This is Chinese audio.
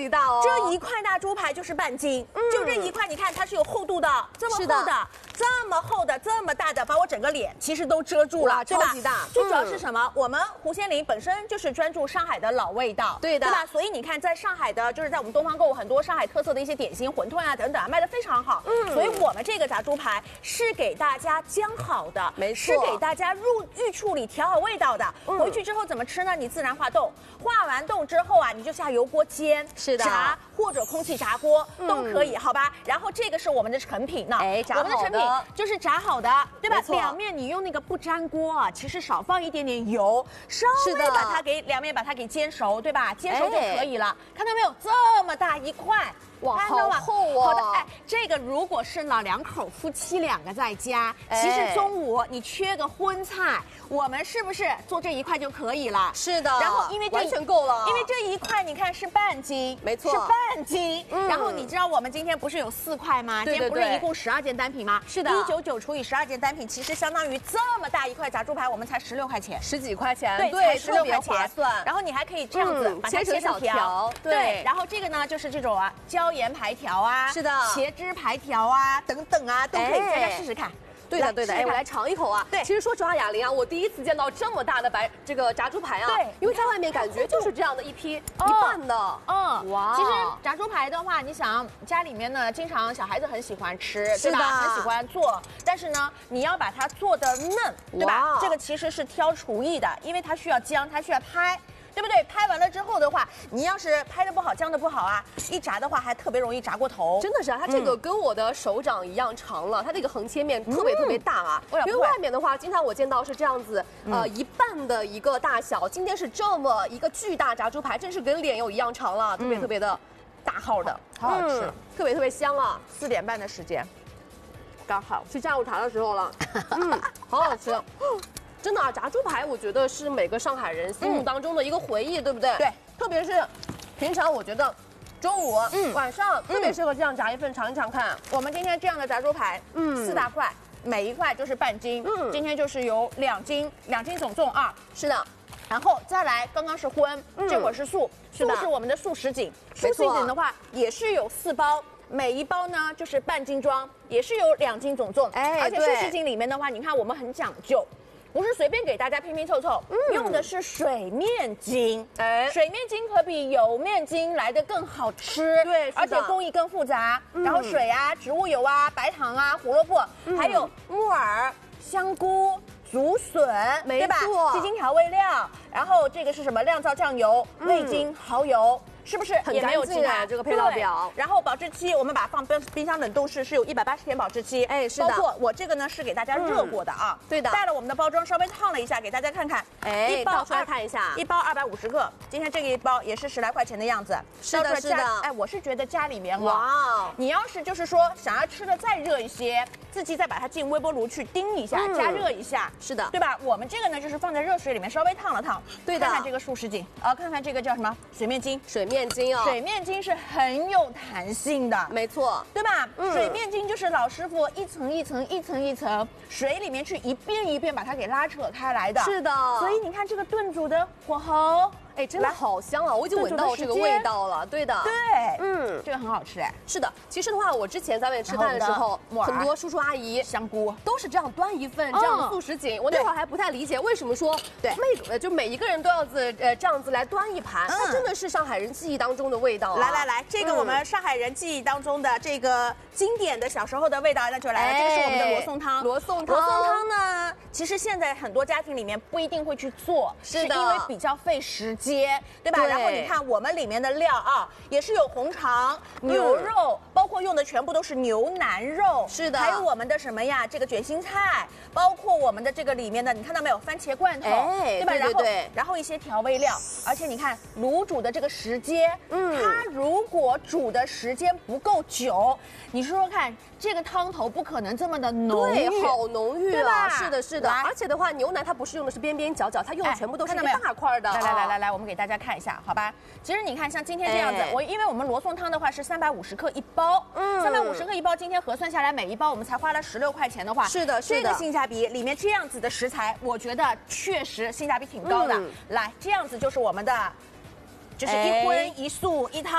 级大哦。 这一块大猪排就是半斤，就这一块，你看它是有厚度的，这么厚的，这么厚的，这么大的，把我整个脸其实都遮住了，对吧？ 超级大。 最主要是什么？我们胡仙林本身就是专注上海的老味道， 对的， 对吧？所以你看，在上海的，就是在我们东方购物很多上海特色的一些点心、馄饨啊等等啊，卖得非常好。所以我们这个炸猪排是给大家姜好的， 没错， 是给大家预处理调好味道的。回去之后怎么吃呢？你自然化冻，化完冻之后啊，你就下油锅煎， 是的， 炸或者空气炸锅都可以，好吧？然后这个是我们的成品呢，我们的成品就是炸好的，对吧？两面你用那个不粘锅啊，其实少放一点点油，稍微把它给两面把它给煎熟，对吧？煎熟就可以了。看到没有？这么大一块。 哇，好厚哦！ 好的，哎，这个如果是老两口夫妻两个在家，其实中午你缺个荤菜，我们是不是做这一块就可以了？ 是的。 然后因为完全够了， 因为这一块你看是半斤， 没错， 是半斤。然后你知道我们今天不是有4块吗？今天不是一共12件单品吗？ 是的 ，199除以12件单品，其实相当于这么大一块炸猪排，我们才16块钱 ，10几块钱， 对，才16块钱， 划算。 然后你还可以这样子把它切成小条，对。然后这个呢就是这种啊椒盐排条啊。 是的， 茄汁排条啊，等等啊，都可以，大家试试看。 对的，对的，哎，我来尝一口啊。 对， 其实说实话，雅玲啊，我第一次见到这么大的这个炸猪排啊。对，因为在外面感觉就是这样的一批一半的。哇。 其实炸猪排的话，你想家里面呢，经常小孩子很喜欢吃，对吧？很喜欢做，但是呢，你要把它做的嫩，对吧？这个其实是挑厨艺的，因为它需要姜，它需要拍。对不对？拍完了之后的话，你要是拍的不好，姜的不好啊，一炸的话还特别容易炸过头。 真的是啊，它这个跟我的手掌一样长了，它这个横切面特别大啊。因为外面的话，经常我见到是这样子，一半的一个大小，今天是这么一个巨大炸猪排，真是跟脸有一样长了，特别的大号的， 好好吃， 特别香啊。 4点半的时间，刚好去下午茶的时候了，好好吃。真的啊，炸猪排我觉得是每个上海人心目当中的一个回忆，对不对？ 对， 特别是平常我觉得中午、晚上特别适合这样炸一份尝一尝看。 我们今天这样的炸猪排，4大块，每一块就是半斤，今天就是有2斤，2斤总重啊。 是的， 然后再来，刚刚是荤，这会儿是素，素是我们的素食锦，素食锦的话也是有4包。每一包呢就是半斤装，也是有2斤总重，而且素食锦里面的话，你看我们很讲究。不是随便给大家拼拼凑凑，用的是水面筋，水面筋可比油面筋来得更好吃， 对， 而且工艺更复杂。然后水啊、植物油啊、白糖啊、胡萝卜，还有木耳、香菇、竹笋，对吧？鸡精调味料，然后这个是什么？酿造酱油、味精、蚝油。是不是很干净啊？这个配料表。 然后保质期，我们把它放冰箱冷冻室是有180天保质期。 哎，是的。 包括我这个呢是给大家热过的啊。 对的。 带了我们的包装，稍微烫了一下，给大家看看。 哎，倒出来看一下。 一包250个，今天这个一包也是10来块钱的样子。 是的，是的。 哎，我是觉得家里面哇，你要是就是说想要吃的再热一些，自己再把它进微波炉去叮一下，加热一下。 是的， 对吧？我们这个呢就是放在热水里面稍微烫了烫。 对的。 看看这个素食锦，看看这个叫什么水面筋。 水面筋哦。 水面筋是很有弹性的， 没错， 对吧？水面筋就是老师傅一层一层、一层一层水里面去一遍一遍把它给拉扯开来的。 是的， 所以你看这个炖煮的火候。 哎，真的好香啊！我已经闻到这个味道了。对的， 对，这个很好吃哎。 是的，其实的话，我之前在外面吃饭的时候，很多叔叔阿姨、 香菇都是这样端一份这样的素食锦。我那会儿还不太理解，为什么说每一个人都要这样子来端一盘，那真的是上海人记忆当中的味道。 来，这个我们上海人记忆当中的这个经典的小时候的味道，那就来了。这个是我们的罗宋汤。罗宋汤呢，其实现在很多家庭里面不一定会去做，是因为比较费时间。对吧？然后你看我们里面的料啊，也是有红肠、牛肉，包括用的全部都是牛腩肉， 是的， 还有我们的什么呀？这个卷心菜，包括我们的这个里面的，你看到没有？番茄罐头，对吧？然后一些调味料，而且你看卤煮的这个时间，它如果煮的时间不够久，你说说看，这个汤头不可能这么的浓郁， 对，好浓郁啊！ 是的，是的。而且的话，牛腩它不是用的是边边角角，它用的全部都是一个大块的。 来，我们给大家看一下，好吧？其实你看，像今天这样子，因为我们罗宋汤的话是350克一包，350克一包，今天核算下来每一包我们才花了16块钱的话， 是的， 这个性价比里面这样子的食材，我觉得确实性价比挺高的。来，这样子就是我们的，就是一荤一素一汤。